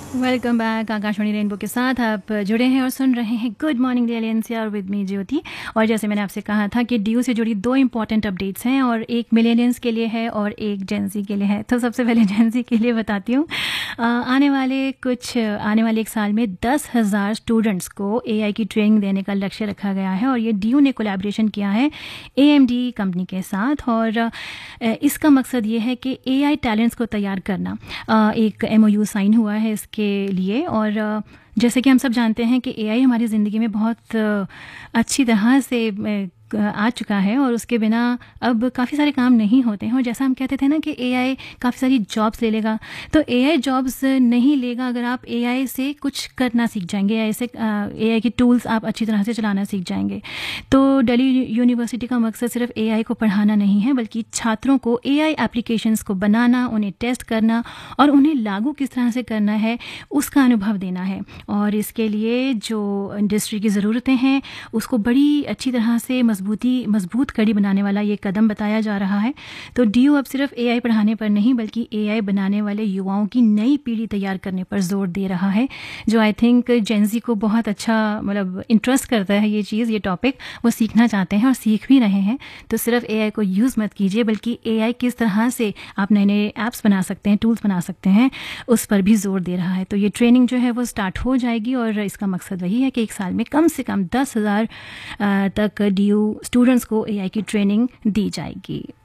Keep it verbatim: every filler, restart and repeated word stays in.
Welcome back. Akashvani rainbow के साथ आप जुड़े हैं और सुन रहे हैं good morning daily NCR with me ज्योति। और जैसे मैंने आपसे कहा था कि ड्यू से जुड़ी दो इंपॉर्टेंट अपडेट्स हैं और एक मिलेनियंस के लिए है और एक जेंजी के लिए है। तो सबसे पहले जेंजी के लिए बताती हूँ। आने वाले कुछ आने वाले एक साल में दस हज़ार स्टूडेंट्स को एआई की ट्रेनिंग देने का लक्ष्य रखा गया है और ये ड्यू ने कोलैबोरेशन किया है एएमडी कंपनी के साथ। और इसका मकसद ये है कि एआई टैलेंट्स को तैयार करना। एक एमओयू साइन हुआ है इसके के लिए। और जैसे कि हम सब जानते हैं कि एआई हमारी ज़िंदगी में बहुत अच्छी तरह से आ चुका है और उसके बिना अब काफ़ी सारे काम नहीं होते हैं। और जैसा हम कहते थे ना कि एआई काफ़ी सारी जॉब्स ले लेगा, तो एआई जॉब्स नहीं लेगा अगर आप एआई से कुछ करना सीख जाएंगे, एआई से एआई की टूल्स आप अच्छी तरह से चलाना सीख जाएंगे। तो दिल्ली यूनिवर्सिटी का मकसद सिर्फ एआई को पढ़ाना नहीं है बल्कि छात्रों को एआई एप्लीकेशंस को बनाना, उन्हें टेस्ट करना और उन्हें लागू किस तरह से करना है उसका अनुभव देना है। और इसके लिए जो इंडस्ट्री की ज़रूरतें हैं उसको बड़ी अच्छी तरह से मजबूती मजबूत कड़ी बनाने वाला ये कदम बताया जा रहा है। तो ड्यू अब सिर्फ एआई पढ़ाने पर नहीं बल्कि एआई बनाने वाले युवाओं की नई पीढ़ी तैयार करने पर जोर दे रहा है, जो आई थिंक जेंजी को बहुत अच्छा मतलब इंटरेस्ट करता है। ये चीज़, ये टॉपिक वो सीखना चाहते हैं और सीख भी रहे हैं। तो सिर्फ एआई को यूज़ मत कीजिए बल्कि एआई किस तरह से आप नए नए ऐप्स बना सकते हैं, टूल्स बना सकते हैं, उस पर भी जोर दे रहा है। तो ये ट्रेनिंग जो है वो स्टार्ट हो जाएगी और इसका मकसद वही है कि एक साल में कम से कम दस हज़ार तक ड्यू स्टूडेंट्स को एआई की ट्रेनिंग दी जाएगी।